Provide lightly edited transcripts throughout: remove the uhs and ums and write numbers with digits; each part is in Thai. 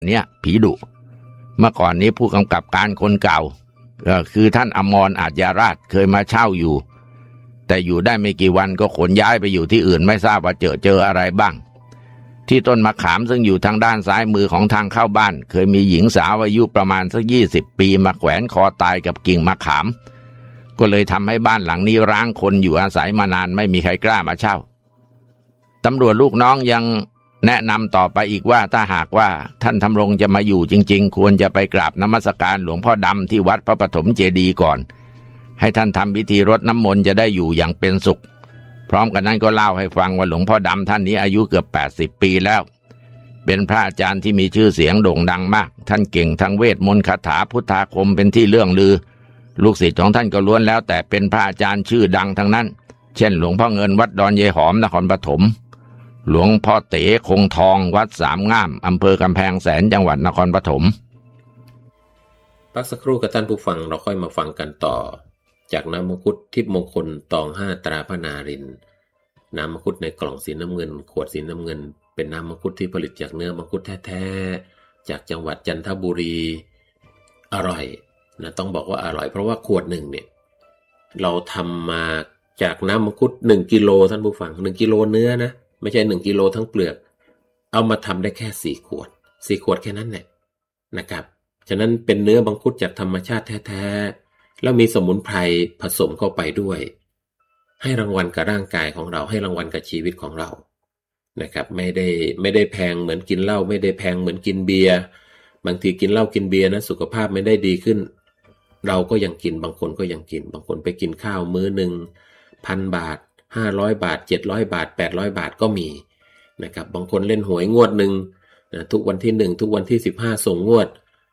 เนี้ยผีดุเมื่อก่อนนี้ผู้กำกับการคนเก่าคือท่านอมรอาจยราชเคยมาเช่าอยู่แต่อยู่ได้ไม่กี่วันก็ขนย้ายไปอยู่ที่อื่นไม่ทราบว่าเจออะไรบ้างที่ต้นมะขามซึ่งอยู่ทางด้านซ้ายมือของทางเข้าบ้านเคยมีหญิงสาวอายุประมาณสัก20 ปีมาแขวนคอตายกับกิ่งมะขามก็เลยทำให้บ้านหลังนี้ร้างคนอยู่อาศัยมานานไม่มีใครกล้ามาเช่าตำรวจลูกน้องยังแนะนำต่อไปอีกว่าถ้าหากว่าท่านธำรงจะมาอยู่จริงๆควรจะไปกราบนมัสการหลวงพ่อดำที่วัดพระปฐมเจดีย์ก่อนให้ท่านทำพิธีรดน้ำมนต์จะได้อยู่อย่างเป็นสุขพร้อมกันนั้นก็เล่าให้ฟังว่าหลวงพ่อดำท่านนี้อายุเกือบ80 ปีแล้วเป็นพระอาจารย์ที่มีชื่อเสียงโด่งดังมากท่านเก่งทั้งเวทมนต์คาถาพุทธาคมเป็นที่เลื่องลือลูกศิษย์ของท่านก็ล้วนแล้วแต่เป็นพระอาจารย์ชื่อดังทั้งนั้นเช่นหลวงพ่อเงินวัดดอนยายหอมนครปฐมหลวงพ่อเต๋คงทองวัดสามง่ามอำเภอกำแพงแสนจังหวัดนครปฐมพักสักครู่กับท่านผู้ฟังเราค่อยมาฟังกันต่อจากน้ำมังคุดทิพย์มงคลตอง5ตราพระนารินทร์น้ำมังคุดในกล่องสีน้ำเงินขวดสีน้ำเงินเป็นน้ำมังคุดที่ผลิตจากเนื้อมังคุดแท้ๆจากจังหวัดจันทบุรีอร่อยนะต้องบอกว่าอร่อยเพราะว่าขวดหนึ่งเนี่ยเราทำมาจากน้ำมังคุด1 กิโลท่านผู้ฟัง1 กิโลเนื้อนะไม่ใช่1 กิโลทั้งเปลือกเอามาทำได้แค่4 ขวดแค่นั้นแหละนะครับฉะนั้นเป็นเนื้อมังคุดจากธรรมชาติแท้ๆแล้วมีสมุนไพรผสมเข้าไปด้วยให้รางวัลกับร่างกายของเราให้รางวัลกับชีวิตของเรานะครับไม่ได้แพงเหมือนกินเหล้าไม่ได้แพงเหมือนกินเบียร์บางทีกินเหล้ากินเบียร์นะสุขภาพไม่ได้ดีขึ้นเราก็ยังกินบางคนก็ยังกินบางคนไปกินข้าวมื้อนึง1,000 บาท500 บาท700 บาท800 บาทก็มีนะครับบางคนเล่นหวยงวดนึงนะทุกวันที่1ทุกวันที่15ส่งงวด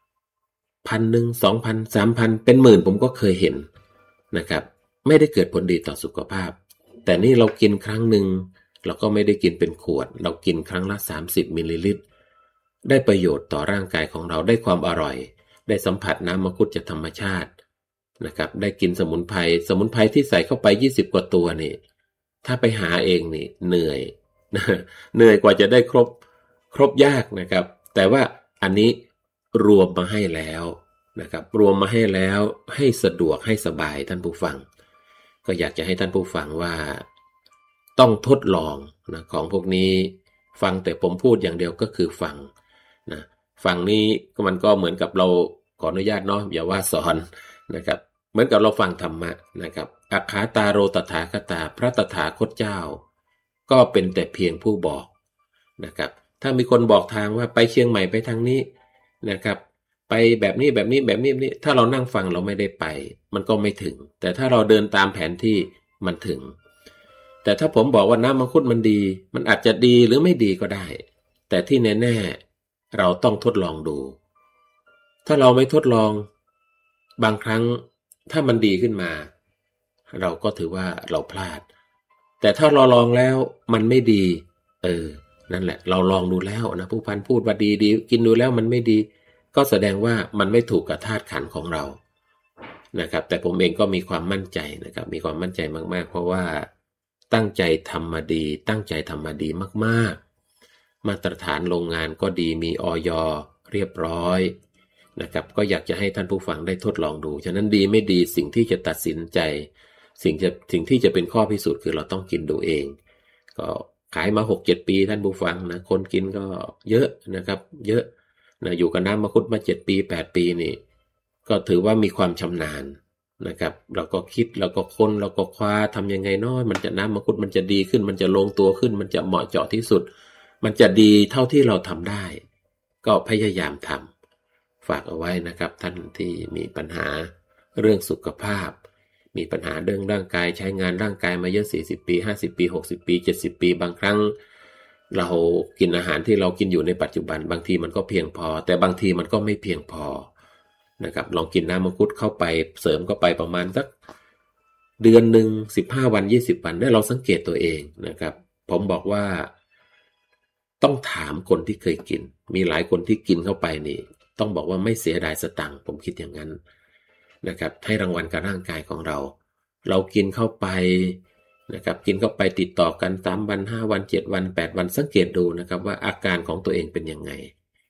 1,000 2,000 3,000เป็นหมื่นผมก็เคยเห็นนะครับไม่ได้เกิดผลดีต่อสุขภาพแต่นี่เรากินครั้งหนึ่งเราก็ไม่ได้กินเป็นขวดเรากินครั้งละ30 มิลลิลิตรได้ประโยชน์ต่อร่างกายของเราได้ความอร่อยได้สัมผัสน้ำมังคุดจากธรรมชาตินะครับได้กินสมุนไพรที่ใส่เข้าไป20 กว่าตัวนี่ถ้าไปหาเองนี่เหนื่อยกว่าจะได้ครบยากนะครับแต่ว่าอันนี้รวมมาให้แล้วนะครับรวมมาให้แล้วให้สะดวกให้สบายท่านผู้ฟังก็อยากจะให้ท่านผู้ฟังว่าต้องทดลองนะของพวกนี้ฟังแต่ผมพูดอย่างเดียวก็คือฟังนะฟังนี้มันก็เหมือนกับเราขออนุญาตเนาะอย่าว่าสอนนะครับเหมือนกับเราฟังธรรมะนะครับอัคคาตาโรตถาคตาพระตถาคตเจ้าก็เป็นแต่เพียงผู้บอกนะครับถ้ามีคนบอกทางว่าไปเชียงใหม่ไปทางนี้นะครับไปแบบนี้ถ้าเรานั่งฟังเราไม่ได้ไปมันก็ไม่ถึงแต่ถ้าเราเดินตามแผนที่มันถึงแต่ถ้าผมบอกว่าน้ำมังคุดมันดีมันอาจจะดีหรือไม่ดีก็ได้แต่ที่แน่ๆเราต้องทดลองดูถ้าเราไม่ทดลองบางครั้งถ้ามันดีขึ้นมาเราก็ถือว่าเราพลาดแต่ถ้าเราลองแล้วมันไม่ดีนั่นแหละเราลองดูแล้วนะผู้พันพูดว่าดีกินดูแล้วมันไม่ดีก็แสดงว่ามันไม่ถูกกับธาตุขันธ์ของเรานะครับแต่ผมเองก็มีความมั่นใจนะครับมีความมั่นใจมากๆเพราะว่าตั้งใจทำมาดีมากๆมาตรฐานโรงงานก็ดีมีอย.เรียบร้อยนะครับก็อยากจะให้ท่านผู้ฟังได้ทดลองดูฉะนั้นดีไม่ดีสิ่งที่จะตัดสินใจสิ่งที่จะเป็นข้อพิสูจน์คือเราต้องกินดูเองก็ขายมา 6-7 ปีท่านผู้ฟังนะคนกินก็เยอะนะครับเยอะนะอยู่กับน้ำมังคุดมา7 ปี 8 ปีนี่ก็ถือว่ามีความชำนาญนะครับเราก็คิดเราก็ค้นเราก็คว้าทำยังไงน้อยมันจะน้ำมังคุดมันจะดีขึ้นมันจะลงตัวขึ้นมันจะเหมาะเจาะที่สุดมันจะดีเท่าที่เราทำได้ก็พยายามทำฝากเอาไว้นะครับท่านที่มีปัญหาเรื่องสุขภาพมีปัญหาเรื่องร่างกายใช้งานร่างกายมาเยอะ40 ปี50 ปี60 ปี70 ปีบางครั้งเรากินอาหารที่เรากินอยู่ในปัจจุบันบางทีมันก็เพียงพอแต่บางทีมันก็ไม่เพียงพอนะครับลองกินน้ำมังคุดเข้าไปเสริมเข้าไปประมาณสักเดือนหนึ่ง15 วัน20 วันได้เราสังเกตตัวเองนะครับผมบอกว่าต้องถามคนที่เคยกินมีหลายคนที่กินเข้าไปนี่ต้องบอกว่าไม่เสียดายสตังค์ผมคิดอย่างนั้นนะครับให้รางวัลกับร่างกายของเรากินเข้าไปนะครับกินเข้าไปติดต่อกัน3 วัน5 วัน7 วัน8 วันสังเกตดูนะครับว่าอาการของตัวเองเป็นยังไง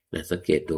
นะสังเกตดู